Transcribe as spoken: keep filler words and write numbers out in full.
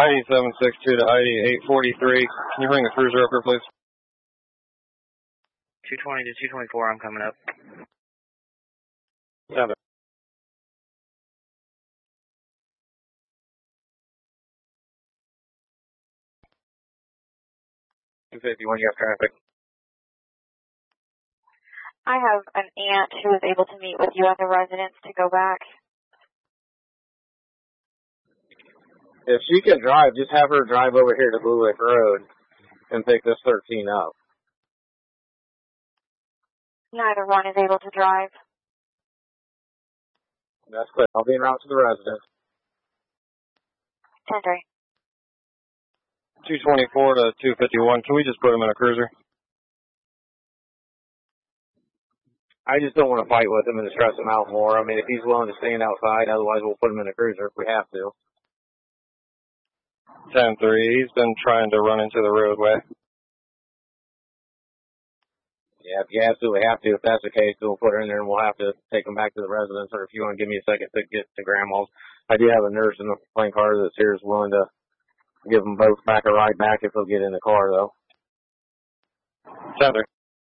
I D seven six two to I D eight forty-three. Can you bring the cruiser up here, please? two twenty to two twenty-four, I'm coming up. Seven. two fifty-one, you have traffic. I have an aunt who was able to meet with you at the residence to go back. If she can drive, just have her drive over here to Blue Lake Road and pick this thirteen up. Neither one is able to drive. That's clear. I'll be en route to the residence. ten three. two twenty-four to two fifty-one. Can we just put him in a cruiser? I just don't want to fight with him and stress him out more. I mean, if he's willing to stand outside, otherwise we'll put him in a cruiser if we have to. ten three. He's been trying to run into the roadway. Yeah, if you absolutely have to, if that's the case, we'll put her in there and we'll have to take him back to the residence, or if you want to give me a second to get to Grandma's. I do have a nurse in the plane car that's here is willing to give them both back a ride back if they'll get in the car, though. ten three.